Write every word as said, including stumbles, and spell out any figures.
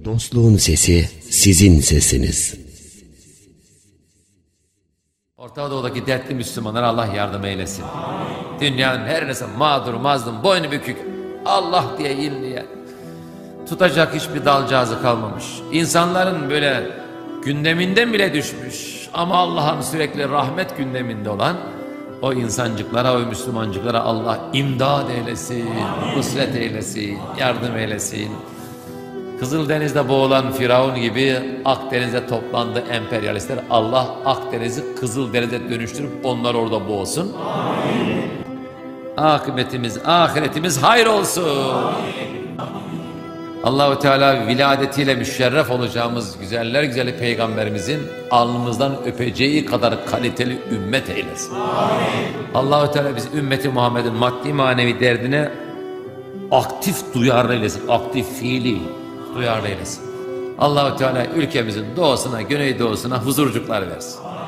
Dostluğun sesi sizin sesiniz. Orta Doğu'daki dertli Müslümanlara Allah yardım eylesin. Dünyanın her nesi mağdur, mazlum, boynu bükük, Allah diye inleyen, tutacak hiçbir dalcağızı kalmamış. İnsanların böyle gündeminden bile düşmüş ama Allah'ın sürekli rahmet gündeminde olan o insancıklara, o Müslümancıklara Allah imdad eylesin, nusret eylesin, yardım eylesin. Kızıldeniz'de boğulan Firavun gibi Akdeniz'e toplandı emperyalistler. Allah Akdeniz'i Kızıldeniz'e dönüştürüp onları orada boğsun. Amin. Akıbetimiz, ahiretimiz hayır olsun. Allahu Teala viladetiyle müşerref olacağımız güzeller güzeli peygamberimizin alnımızdan öpeceği kadar kaliteli ümmet eylesin. Allahu Teala biz ümmeti Muhammed'in maddi manevi derdine aktif duyarlı eylesin. Aktif fiili duyarlı eylesin. Allahu Teala ülkemizin doğusuna, güneydoğusuna huzurcuklar versin.